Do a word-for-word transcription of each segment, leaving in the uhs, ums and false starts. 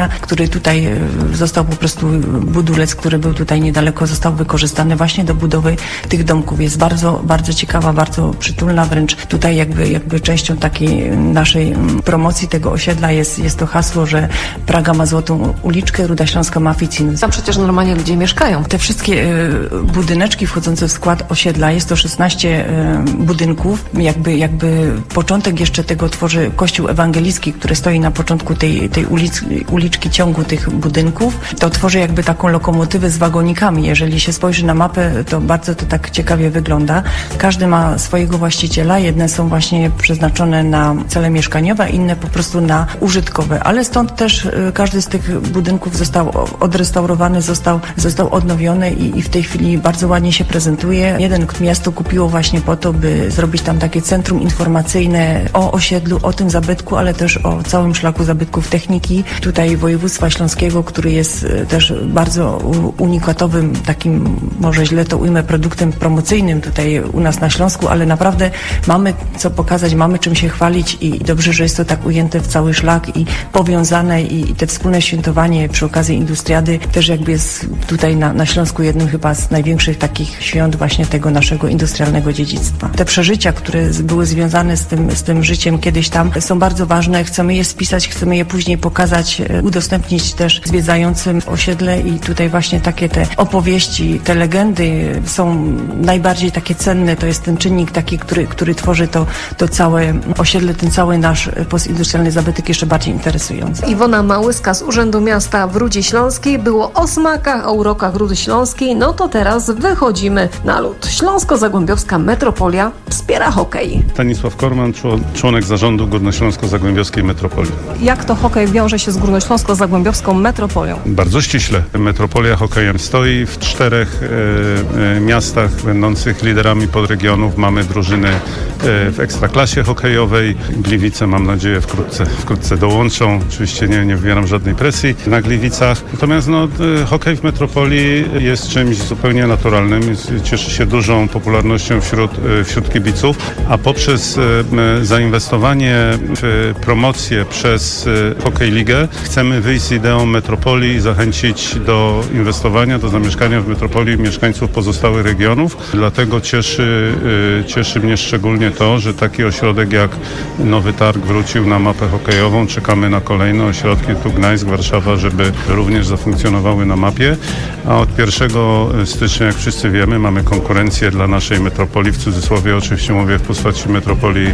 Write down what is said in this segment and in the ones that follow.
mieszkania, który tutaj został po prostu budulec, który był tutaj niedaleko, został wykorzystany właśnie do budowy tych domków. Jest bardzo, bardzo ciekawa, bardzo przytulna, wręcz tutaj jakby, jakby częścią takiej naszej promocji tego osiedla jest, jest to hasło, że Praga ma złotą uliczkę, Ruda Śląska ma Ficinus. Tam przecież normalnie ludzie mieszkają. Te wszystkie budyneczki wchodzące w skład osiedla, jest to szesnaście budynków, jakby, jakby początek jeszcze tego tworzy Kościół Ewangelicki, który stoi na początku tej, tej ulic, uliczki, ciągu tych budynków. To tworzy jakby taką lokomotywę z wagonikami. Jeżeli się spojrzy na mapę, to bardzo to tak ciekawie wygląda. Każdy ma swojego właściciela. Jedne są właśnie przeznaczone na cele mieszkaniowe, inne po prostu na użytkowe. Ale stąd też każdy z tych budynków został odrestaurowany, został, został odnowiony i, i w tej chwili bardzo ładnie się prezentuje. Jeden miasto kupiło właśnie po to, by zrobić tam takie centrum informacyjne o osiedlu, o tym zabytku, ale też o całym szlaku zabytków techniki. Tutaj województwa śląskiego, który jest też bardzo unikatowym, takim, może źle to ujmę, produktem promocyjnym tutaj u nas na Śląsku, ale naprawdę mamy co pokazać, mamy czym się chwalić i dobrze, że jest to tak ujęte w cały szlak i powiązane i, i te wspólne świętowanie przy okazji Industriady też jakby jest tutaj na, na Śląsku jednym chyba z największych takich świąt właśnie tego naszego industrialnego dziedzictwa. Te przeżycia, które były związane z tym, z tym życiem kiedyś tam, są bardzo ważne. Chcemy je spisać, chcemy je później pokazać, udostępnić też zwiedzającym osiedle i tutaj właśnie takie te opowieści, te legendy są najbardziej takie cenne. To jest ten czynnik taki, który, który tworzy to, to całe osiedle, ten cały nasz postindustrialny zabytek jeszcze bardziej interesujący. Iwona Małyska z Urzędu Miasta w Rudzie Śląskiej. Było o smakach, o urokach Rudy Śląskiej. No to teraz wychodzimy na lód. Śląsko-Zagłębiowska Metropolia wspiera hokej. Stanisław Korman, członek zarządu Górnośląsko-Zagłębiowskiej Metropolii. Jak to hokej wiąże się z Górnośląsko-Zagłębiowską Metropolią? Bardzo ściśle. Metropolia hokejem stoi w czterech e, e, miastach będących liderami podregionów. Mamy drużyny e, w ekstraklasie hokejowej. Gliwice, mam nadzieję, wkrótce, wkrótce dołączą. Oczywiście nie, nie wywieram żadnej presji na Gliwicach. Natomiast no, e, hokej w Metropolii jest czymś zupełnie naturalnym. Jest, cieszy się dużą popularnością wśród, e, wśród kibiców, a poprzez e, zainwestowanie w promocję przez e, Hokej Ligę chcemy wyjść z ideą Metropolii i zachęcić do inwestowania, do zamieszkania w Metropolii mieszkańców pozostałych regionów. Dlatego cieszy, cieszy mnie szczególnie to, że taki ośrodek jak Nowy Targ wrócił na mapę hokejową. Czekamy na kolejne ośrodki, tu Gdańsk, Warszawa, żeby również zafunkcjonowały na mapie. A od pierwszego stycznia, jak wszyscy wiemy, mamy konkurencję dla naszej Metropolii, w cudzysłowie oczywiście mówię w postaci Metropolii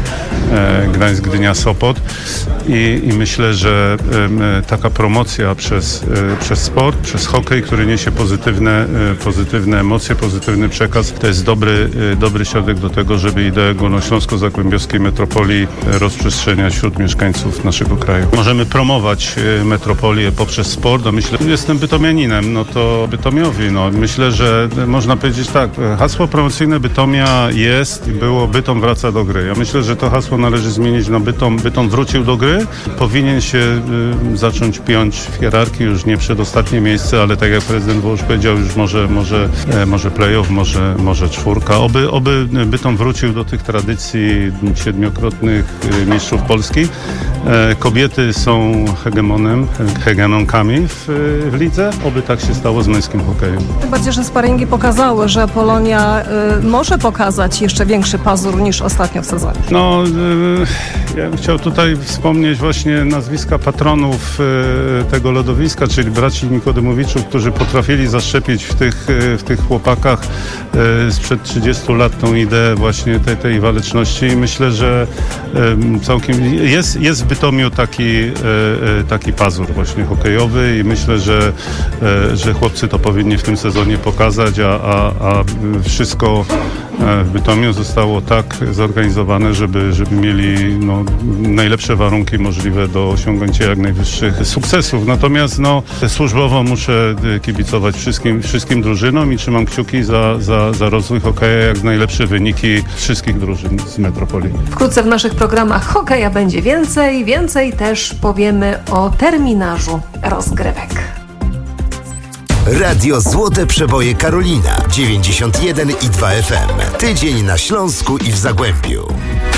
e, Gdańsk, Gdynia, Sopot. I, i myślę, że e, taka promocja przez, e, przez sport, przez hokej, który niesie pozytywne, e, pozytywne emocje, pozytywny przekaz, to jest dobry, e, dobry środek do tego, żeby ideę Górnośląsko-Zagłębiowskiej Metropolii rozprzestrzeniać wśród mieszkańców naszego kraju. Możemy promować e, Metropolię poprzez sport, a myślę, jestem bytomianinem, no to Bytomiowi, no myślę, że można powiedzieć tak, hasło promocyjne Bytomia jest i było Bytom wraca do gry. Ja myślę, że to hasło należy zmienić na Bytom, Bytom wrócił do gry. Powinien się y, zacząć piąć w hierarchii, już nie przedostatnie miejsce, ale tak jak prezydent Wołosz powiedział, już może, może, e, może play-off, może, może czwórka. Oby, oby Bytom wrócił do tych tradycji siedmiokrotnych y, mistrzów Polski. E, kobiety są hegemonem, hegemonkami w, w lidze. Oby tak się stało z męskim hokejem. Tym bardziej, że sparingi pokazały, że Polonia y, może pokazać jeszcze większy pazur niż ostatnio w sezonie. No, y, ja bym chciał tutaj wspomnieć właśnie nazwiska patronów y, tego lodowiska, czyli braci Nikodemowiczów, którzy potrafili zaszczepić w tych, y, w tych chłopakach y, sprzed trzydziestu lat tą ideę właśnie tej, tej waleczności i myślę, że y, całkiem jest, jest w Bytomiu taki, y, y, taki pazur właśnie hokejowy i myślę, że, y, że chłopcy to powinni w tym sezonie pokazać, a, a, a wszystko w Bytomiu zostało tak zorganizowane, żeby, żeby mieli no, najlepsze warunki możliwe do osiągnięcia jak najwyższych sukcesów. Natomiast no, służbowo muszę kibicować wszystkim, wszystkim drużynom i trzymam kciuki za, za, za rozwój hokeja, jak najlepsze wyniki wszystkich drużyn z Metropolii. Wkrótce w naszych programach hokeja będzie więcej, więcej też powiemy o terminarzu rozgrywek. Radio Złote Przeboje Karolina dziewięćdziesiąt jeden i dwa F M. Tydzień na Śląsku i w Zagłębiu.